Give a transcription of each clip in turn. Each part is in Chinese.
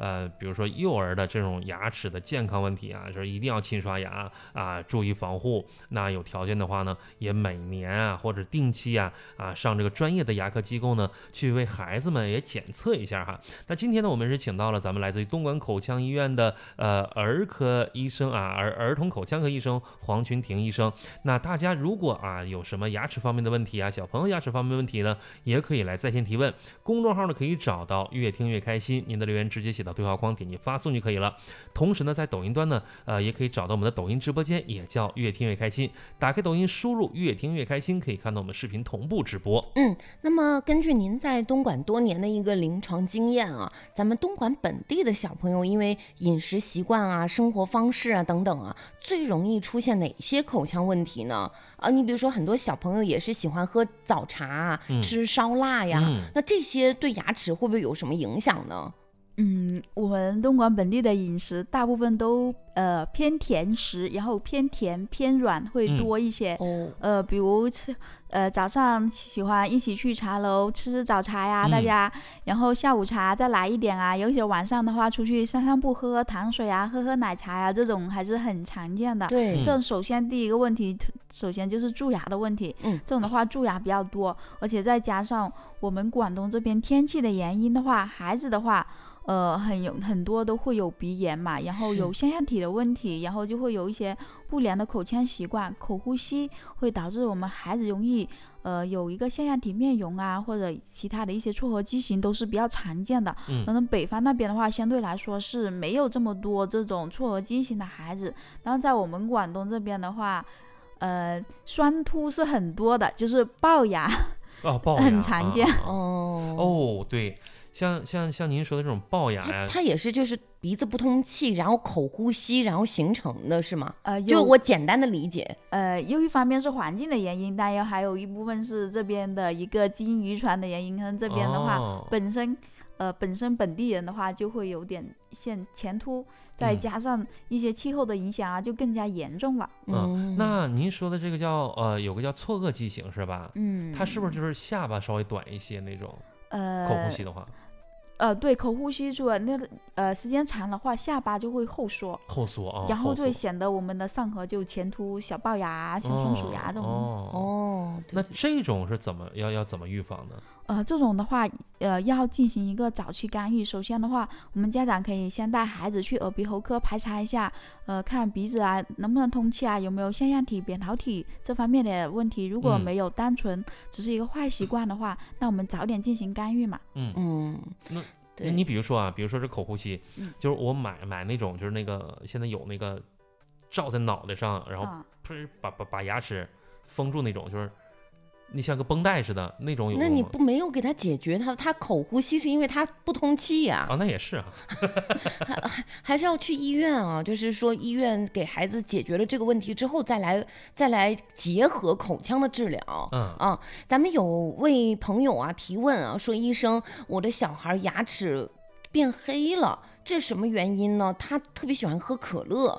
比如说幼儿的这种牙齿的健康问题啊，就是一定要勤刷牙啊，注意防护。那有条件的话呢，也每年啊或者定期上这个专业的牙科机构呢，去为孩子们也检测一下哈。那今天呢，我们是请到了咱们来自于东莞口腔医院的儿科医生儿童口腔科医生黄群婷医生。那大家如果有什么牙齿方面的问题啊，小朋友牙齿方面的问题呢，也可以来在线提问。公众号呢可以找到越听越开心，您的留言直接写到对话框，点击发送就可以了。同时呢，在抖音端呢，也可以找到我们的抖音直播间，也叫越听越开心。打开抖音，输入越听越开心，可以看到我们视频同步直播。 那么根据您在东莞多年的一个临床经验啊，咱们东莞本地的小朋友因为饮食习惯啊、生活方式啊等等啊，最容易出现哪些口腔问题呢？你比如说很多小朋友也是喜欢喝早茶吃烧腊呀，那这些对牙齿会不会有什么影响呢？ 我们东莞本地的饮食大部分都偏甜食，然后偏甜偏软会多一些。比如早上喜欢一起去茶楼吃早茶呀，大家，然后下午茶再来一点啊。有些晚上的话出去散散步，喝喝糖水啊，喝喝奶茶呀，这种还是很常见的。 对， 这种首先第一个问题，首先就是蛀牙的问题。这种的话蛀牙比较多，而且再加上我们广东这边天气的原因的话，孩子的话。很多都会有鼻炎嘛，然后有腺样体的问题，然后就会有一些不良的口腔习惯，口呼吸会导致我们孩子容易有一个腺样体面容啊，或者其他的一些错颌畸形都是比较常见的。可能北方那边的话相对来说是没有这么多这种错颌畸形的孩子，然后在我们广东这边的话酸凸是很多的，就是龅牙龅牙很常见。 对，像您说的这种龅牙呀， 它也是就是鼻子不通气，然后口呼吸，然后形成的是吗？就我简单的理解。 又一方面是环境的原因，但又还有一部分是这边的一个基因遗传的原因。可能这边的话，本身本地人的话就会有点前凸，再加上一些气候的影响啊，就更加严重了。 那您说的这个叫有个叫错颚畸形是吧？它是不是就是下巴稍微短一些那种？口呼吸的话。 对，口呼吸住了，时间长的话，下巴就会后缩，然后就会显得我们的上颌就前凸、小龅牙、小松鼠牙这种。 对，那这种是要怎么预防呢？ 这种的话，要进行一个早期干预。首先的话，我们家长可以先带孩子去耳鼻喉科排查一下，看鼻子啊能不能通气啊，有没有腺样体、扁桃体这方面的问题。如果没有，单纯只是一个坏习惯的话，那我们早点进行干预嘛。 那你比如说这口呼吸，就是我买那种就是那个现在有那个罩在脑袋上，然后把牙齿封住那种，就是你像个绷带似的那种有。 那你没有给他解决他口呼吸是因为他不通气呀？ 那也是还是要去医院啊。就是说医院给孩子解决了这个问题之后，再来结合口腔的治疗。咱们有位朋友提问说，医生，我的小孩牙齿变黑了，这什么原因呢？他特别喜欢喝可乐。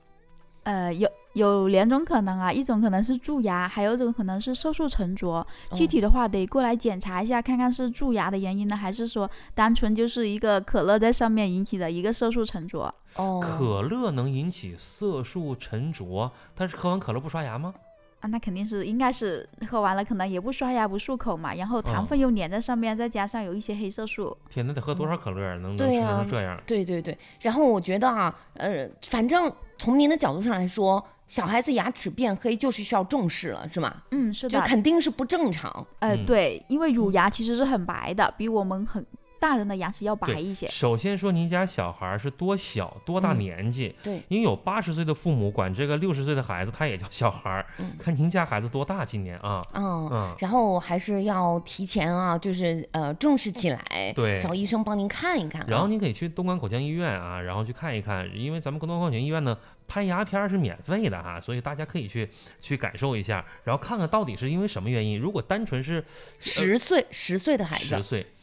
有两种可能啊，一种可能是蛀牙，还有一种可能是色素沉着。具体的话得过来检查一下，看看是蛀牙的原因呢，还是说单纯就是一个可乐在上面引起的一个色素沉着。 可乐能引起色素沉着？但是喝完可乐不刷牙吗？ 那肯定是应该是喝完了可能也不刷牙不漱口嘛，然后糖分又粘在上面，再加上有一些黑色素。 天，那得喝多少可乐能吃成这样？ 对。然后我觉得反正从您的角度上来说，小孩子牙齿变黑就是需要重视了，是吗？ 是的， 就肯定是不正常。 对，因为乳牙其实是很白的，比我们大人的牙齿要白一些。 首先说您家小孩是多大年纪？ 对， 因为有80岁的父母管这个60岁的孩子他也叫小孩。看您家孩子多大今年啊？ 然后还是要提前就是重视起来， 对， 找医生帮您看一看。 然后您可以去东莞口腔医院然后去看一看，因为咱们东莞口腔医院呢拍牙片是免费的所以大家可以去感受一下，然后看看到底是因为什么原因。如果单纯是 10岁的孩子，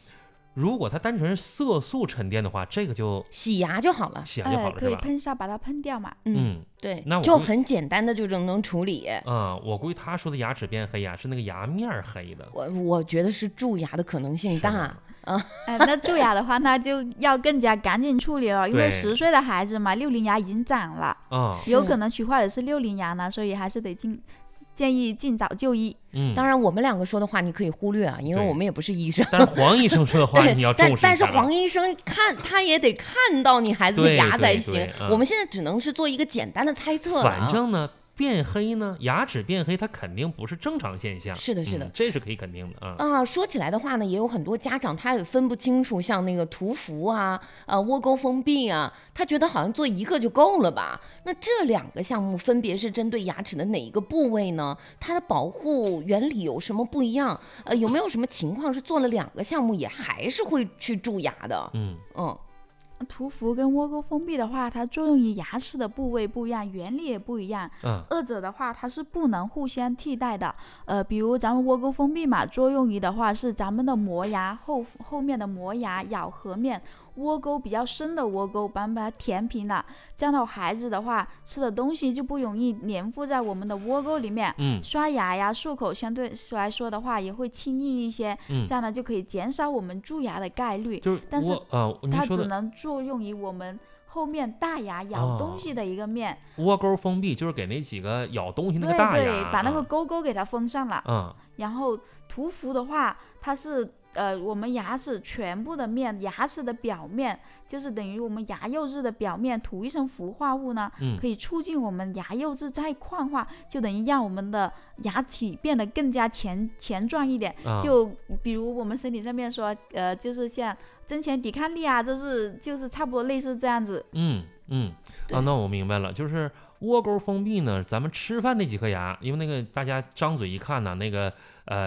如果它单纯是色素沉淀的话，这个就洗牙就好了， 洗牙就好了， 可以喷砂把它喷掉嘛。 对， 那就很简单的就能处理。 我估计他说的牙齿变黑呀，是那个牙面黑的。 我觉得是蛀牙的可能性大。 那蛀牙的话，那就要更加赶紧处理了，因为10岁的孩子嘛，60牙已经长了，有可能龋坏的是60牙呢，所以还是得建议尽早就医。 当然我们两个说的话你可以忽略啊，因为我们也不是医生。 但是黄医生说的话你要重视一下。 但是黄医生他也得看到你孩子的牙才行。我们现在只能是做一个简单的猜测。 反正呢，变黑呢，牙齿变黑，它肯定不是正常现象。 是的， 这是可以肯定的说起来的话呢，也有很多家长他也分不清楚，像那个涂氟啊、窝沟封闭啊，他觉得好像做一个就够了吧？那这2个项目分别是针对牙齿的哪一个部位呢？它的保护原理有什么不一样？有没有什么情况是做了2个项目也还是会去蛀牙的？ 涂氟跟窝沟封闭的话，它作用于牙齿的部位不一样，原理也不一样。二者的话，它是不能互相替代的。比如咱们窝沟封闭嘛，作用于的话是咱们的磨牙后面的磨牙咬合面。窝沟比较深的窝沟，把它填平了，这样的孩子的话吃的东西就不容易粘附在我们的窝沟里面。刷牙呀、漱口相对来说的话也会轻易一些。这样呢就可以减少我们蛀牙的概率。但是它只能作用于我们后面大牙咬东西的一个面。 窝沟封闭就是给那几个咬东西那个大牙， 对，把那个沟沟给它封上了。然后涂氟的话，它是我们牙齿全部的面，牙齿的表面，就是等于我们牙釉质的表面涂一层氟化物呢，可以促进我们牙釉质再矿化，就等于让我们的牙体变得更加强壮一点。就比如我们身体上面说，就是像增强抵抗力啊，就是差不多类似这样子。 那我明白了，就是窝沟封闭呢，咱们吃饭那几颗牙，因为那个大家张嘴一看呢，那个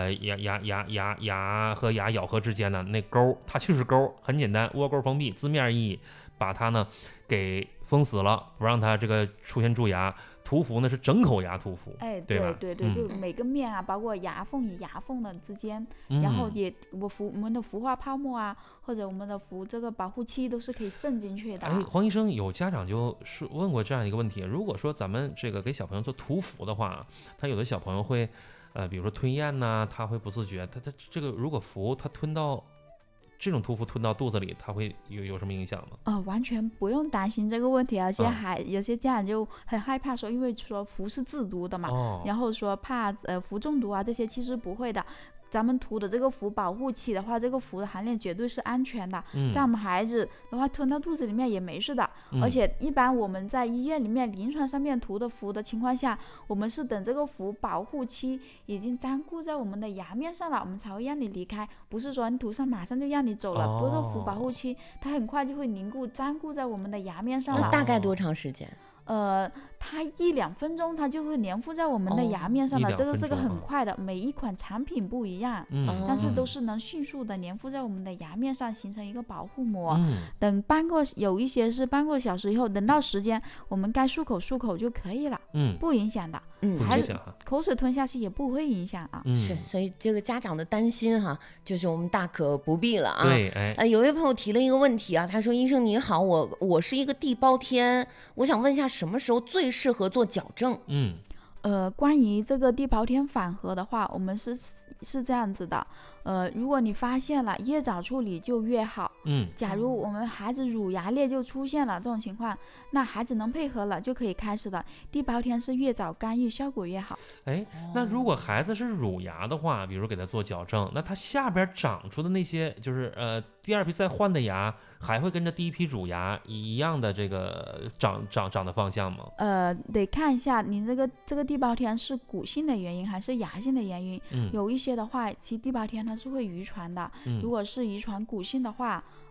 牙和牙咬合之间呢，那沟它就是沟，很简单，窝沟封闭，字面意义把它呢给封死了，不让它这个出现蛀牙。涂氟呢是整口牙涂氟，对吧？ 对，就每个面啊，包括牙缝与牙缝的之间，然后我们的氟化泡沫啊，或者我们的氟这个保护期都是可以渗进去的。 黄医生，有家长就是问过这样一个问题，如果说咱们这个给小朋友做涂氟的话，他有的小朋友会比如说吞咽呐，他会不自觉，他这个如果氟他这种涂氟吞到肚子里，它会有什么影响吗？ 完全不用担心这个问题，而且有些家长就很害怕说，因为说氟是自毒的嘛，然后说怕氟中毒啊，这些其实不会的。咱们涂的这个氟保护期的话，这个氟的含量绝对是安全的，在我们孩子的话吞到肚子里面也没事的。而且一般我们在医院里面临床上面涂的氟的情况下，我们是等这个氟保护期已经粘固在我们的牙面上了，我们才会让你离开，不是说你涂上马上就让你走了。不是说氟保护期它很快就会凝固粘固在我们的牙面上了。 大概多长时间？ 它1-2分钟它就会粘附在我们的牙面上了，这个是个很快的，每一款产品不一样，但是都是能迅速的粘附在我们的牙面上，形成一个保护膜。等有一些是半个小时以后，等到时间我们该漱口就可以了，不影响的。还是口水吞下去也不会影响啊。 是，所以这个家长的担心哈，就是我们大可不必了啊。 对， 有一位朋友提了一个问题啊，他说：“医生你好，我是一个地包天，我想问一下什么时候最适合做矫正？” 关于这个地包天反颌的话，我们是这样子的。如果你发现了，越早处理就越好。假如我们孩子乳牙裂就出现了这种情况，那孩子能配合了就可以开始了。地包天是越早干预效果越好。 那如果孩子是乳牙的话，比如给他做矫正，那他下边长出的那些就是第二批再换的牙，还会跟着第一批乳牙一样的这个长的方向吗？ 得看一下你这个地包天是骨性的原因还是牙性的原因。有一些的话，其实地包天它是会遗传的。如果是遗传骨性的话，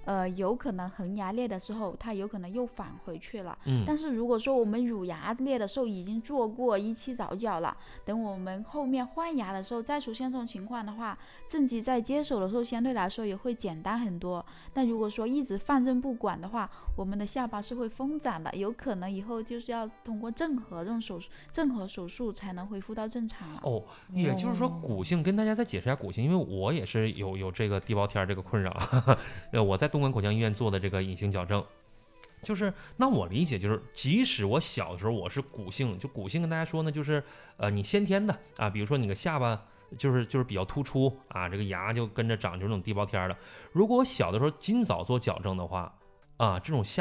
有可能恒牙裂的时候，它有可能又返回去了。 嗯， 但是如果说我们乳牙裂的时候已经做过一期早矫了，等我们后面换牙的时候再出现这种情况的话，正畸在接手的时候相对来说也会简单很多。但如果说一直放任不管的话，我们的下巴是会疯长的，有可能以后就是要通过正颌手术才能恢复到正常了。 哦，也就是说骨性，跟大家再解释一下骨性，因为我也是有这个地包天这个困扰，我在东莞口腔医院做的这个隐形矫正。就是那我理解就是，即使我小的时候我是骨性，就骨性跟大家说呢，就是你先天的啊，比如说你的下巴就是比较突出啊，这个牙就跟着长，就是那种地包天的。如果我小的时候尽早做矫正的话啊，这种